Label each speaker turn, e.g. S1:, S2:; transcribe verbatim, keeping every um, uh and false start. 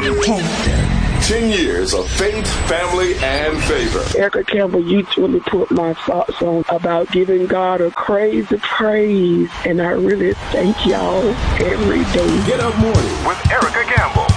S1: Ten years of faith, family, and favor.
S2: Erica Campbell, you truly put my thoughts on about giving God a crazy praise, and I really thank y'all every day.
S1: Get Up Morning with Erica Campbell.